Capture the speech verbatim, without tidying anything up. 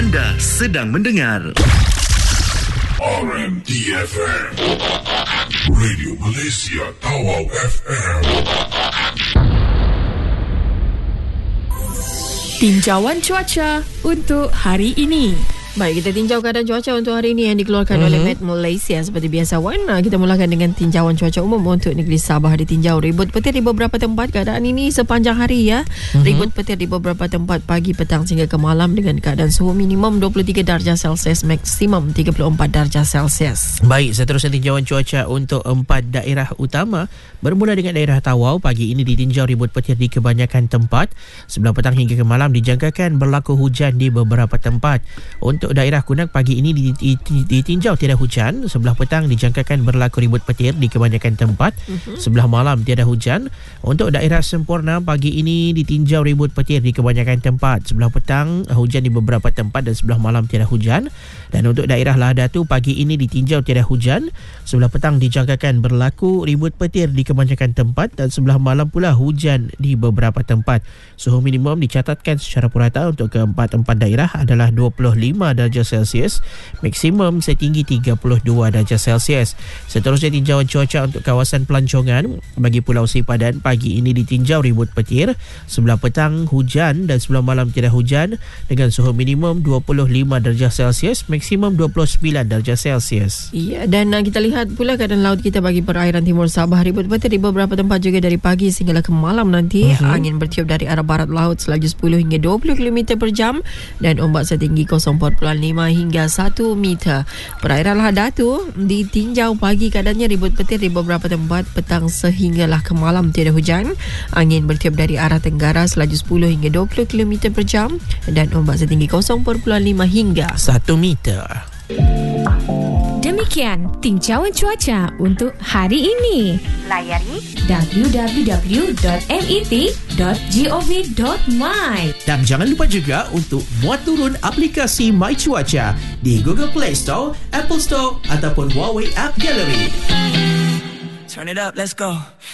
Anda sedang mendengar R M D F M, Radio Malaysia Tawau F M. Tinjauan cuaca untuk hari ini. Baik, kita tinjau keadaan cuaca untuk hari ini yang dikeluarkan mm-hmm. oleh Met Malaysia. Seperti biasa, Wan, kita mulakan dengan tinjauan cuaca umum untuk negeri Sabah. Ditinjau ribut petir di beberapa tempat. Keadaan ini sepanjang hari ya. Mm-hmm. Ribut petir di beberapa tempat pagi, petang sehingga ke malam dengan keadaan suhu minimum dua puluh tiga darjah Celsius, maksimum tiga puluh empat darjah Celsius. Baik, seterusnya tinjauan cuaca untuk empat daerah utama. Bermula dengan daerah Tawau, pagi ini ditinjau ribut petir di kebanyakan tempat. Sebelah petang hingga ke malam dijangkakan berlaku hujan di beberapa tempat. Untuk daerah Kunang, pagi ini ditinjau tiada hujan. Sebelah petang dijangkakan berlaku ribut petir di kebanyakan tempat. Uh-huh. Sebelah malam tiada hujan. Untuk daerah Semporna, pagi ini ditinjau ribut petir di kebanyakan tempat. Sebelah petang hujan di beberapa tempat dan sebelah malam tiada hujan. Dan untuk daerah Lahadatu, pagi ini ditinjau tiada hujan. Sebelah petang dijangkakan berlaku ribut petir di kebanyakan tempat dan sebelah malam pula hujan di beberapa tempat. Suhu minimum dicatatkan secara purata untuk keempat-empat daerah adalah dua puluh lima darjah Celsius, maksimum setinggi tiga puluh dua darjah Celsius. Seterusnya tinjauan cuaca untuk kawasan pelancongan. Bagi Pulau Sipadan, pagi ini ditinjau ribut petir. Sebelah petang hujan dan sebelah malam tidak hujan dengan suhu minimum dua puluh lima darjah Celsius, maksimum dua puluh sembilan darjah Celsius. Ya, dan uh, kita lihat pula keadaan laut kita bagi perairan timur Sabah. Ribut petir di beberapa tempat juga dari pagi sehinggalah ke malam nanti. Uh-huh. Angin bertiup dari arah barat laut selaju sepuluh hingga dua puluh kilometer per jam dan ombak setinggi kosong perpuluhan lima hingga satu meter. Perairan Lahadatu ditinjau pagi keadaannya ribut petir di beberapa tempat, petang sehinggalah ke malam tiada hujan. Angin bertiup dari arah tenggara selaju sepuluh hingga dua puluh kilometer per jam dan ombak setinggi kosong perpuluhan lima hingga satu meter. Demikian tinjauan cuaca untuk hari ini. Layari w w w dot met dot gov dot my. Dan jangan lupa juga untuk muat turun aplikasi My Cuaca di Google Play Store, Apple Store ataupun Huawei App Gallery. Turn it up, let's go.